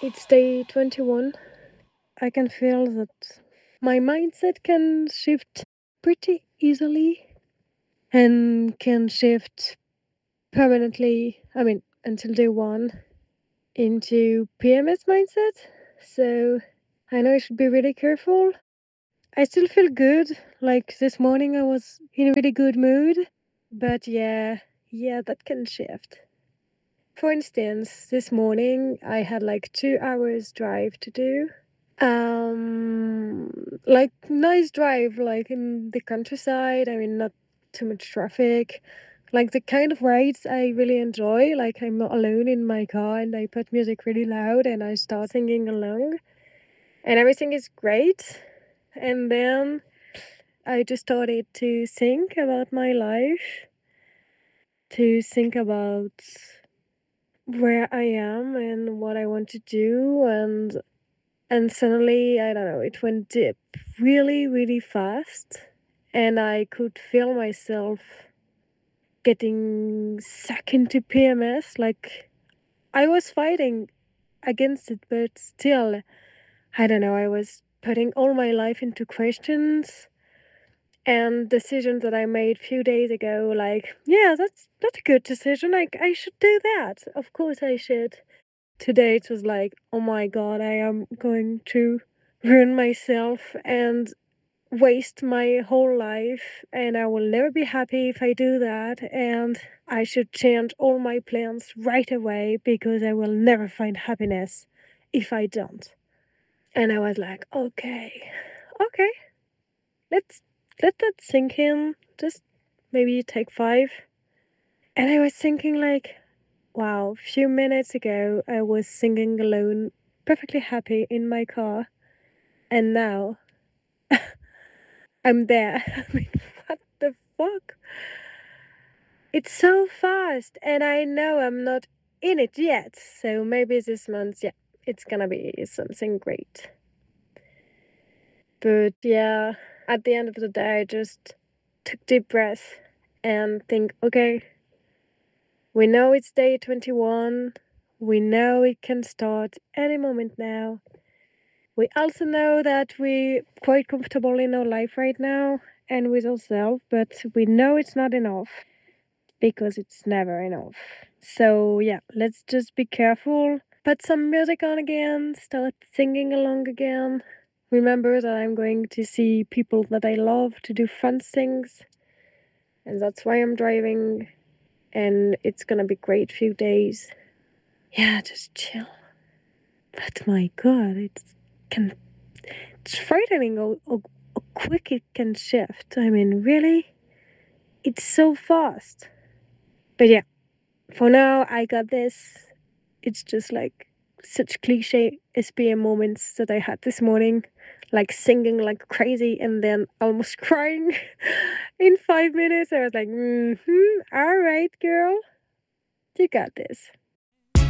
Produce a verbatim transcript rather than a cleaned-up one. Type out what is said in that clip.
It's day twenty-one. I can feel that my mindset can shift pretty easily and can shift permanently, I mean, until day one, into P M S mindset. So I know I should be really careful. I still feel good. Like this morning, I was in a really good mood. But yeah, yeah, that can shift. For instance, this morning I had like two hours drive to do. Um, like nice drive, like in the countryside. I mean, not too much traffic. Like the kind of rides I really enjoy. Like I'm not alone in my car and I put music really loud and I start singing along, and everything is great. And then I just started to think about my life, to think about where I am and what I want to do, and and suddenly, I don't know, it went deep really, really fast. And I could feel myself getting sucked into P M S. Like, I was fighting against it, but still, I don't know, I was putting all my life into questions and decisions that I made a few days ago. Like, yeah, that's that's a good decision. Like, I should do that. Of course, I should. Today, it was like, oh my god, I am going to ruin myself and waste my whole life, and I will never be happy if I do that, and I should change all my plans right away because I will never find happiness if I don't. And I was like, okay, okay, let's let that sink in. Just maybe take five. And I was thinking like, wow, a few minutes ago I was singing alone, perfectly happy in my car, and now I'm there. I mean, what the fuck? It's so fast, and I know I'm not in it yet, so maybe this month, yeah, it's gonna be something great. But yeah, at the end of the day, I just took deep breath and think, okay, we know it's day twenty-one. We know it can start any moment now. We also know that we're quite comfortable in our life right now and with ourselves, but we know it's not enough because it's never enough. So, yeah, let's just be careful. Put some music on again, start singing along again. Remember that I'm going to see people that I love to do fun things, and that's why I'm driving. And it's gonna be great few days. Yeah, just chill. But my god, it's can it's frightening how, how, how quick it can shift. I mean, really, it's so fast. But yeah, for now, I got this. It's just like such cliche S P M moments that I had this morning, like singing like crazy and then almost crying in five minutes. I was like, mm-hmm, all right, girl, you got this.